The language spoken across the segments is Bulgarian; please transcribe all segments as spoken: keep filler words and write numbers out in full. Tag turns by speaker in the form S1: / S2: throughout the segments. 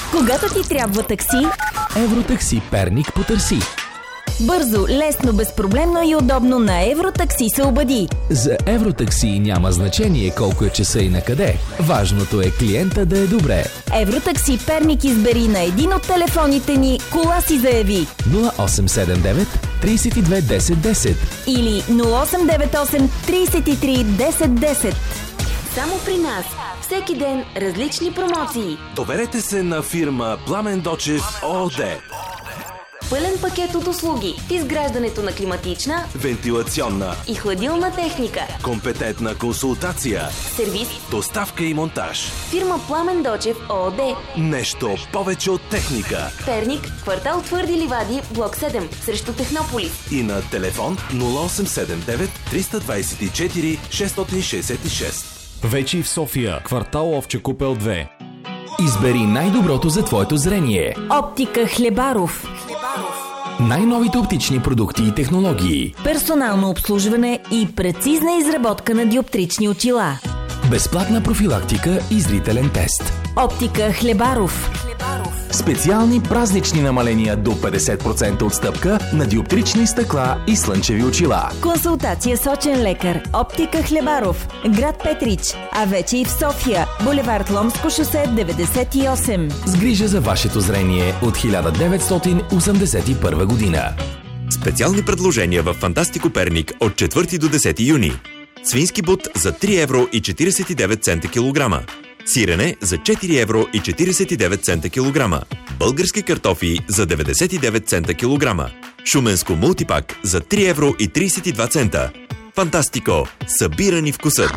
S1: Когато ти трябва такси,
S2: Евротакси Перник потърси.
S1: бързо, лесно, безпроблемно и удобно на Евротакси се обади.
S2: За Евротакси няма значение колко е часа и на къде. Важното е клиента да е добре.
S1: Евротакси Перник избери на един от телефоните ни, кола си заяви.
S2: нула осем седем девет тридесет и две десет десет
S1: Или нула осем девет осем тридесет и три десет десет. Само при нас. Всеки ден различни промоции.
S3: Доверете се на фирма Пламен Дочев ООД.
S1: Пълен пакет от услуги в изграждането на климатична,
S3: Вентилационна
S1: и хладилна техника.
S3: компетентна консултация,
S1: Сервис.
S3: доставка и монтаж.
S1: Фирма Пламен Дочев ООД.
S3: Нещо повече от техника.
S1: Перник, квартал Твърди ливади, блок седем, срещу Технополис.
S3: И на телефон нула осем седем девет триста двадесет и четири шестстотин шестдесет и шест.
S4: Вече и в София, квартал Овче купел две.
S2: Избери най-доброто за твоето зрение.
S1: Оптика Хлебаров.
S2: Най-новите оптични продукти и технологии.
S1: Персонално обслужване и прецизна изработка на диоптрични очила.
S2: Безплатна профилактика и зрителен тест.
S1: Оптика Хлебаров.
S2: Специални празнични намаления до петдесет процента отстъпка на диоптрични стъкла и слънчеви очила.
S1: Консултация с очен лекар. Оптика Хлебаров. Град Петрич. А вече и в София. Булевард Ломско шосе деветдесет и осем.
S2: С грижа за вашето зрение от хиляда деветстотин осемдесет и първа година.
S5: Специални предложения в Фантастико Перник от четвърти до десети юни. Свински бут за три евро и четиридесет и девет цента килограма. Сирене за четири евро и четиридесет и девет цента килограма. Български картофи за деветдесет и девет цента килограма. Шуменско мултипак за три евро и тридесет и два цента. Фантастико! Събирани вкусът!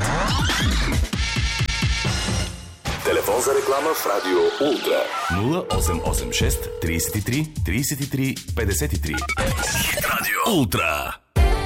S3: Телефон за реклама в Радио Ултра.
S6: нула осем осем шест тридесет и три тридесет и три петдесет и три. Радио Ултра.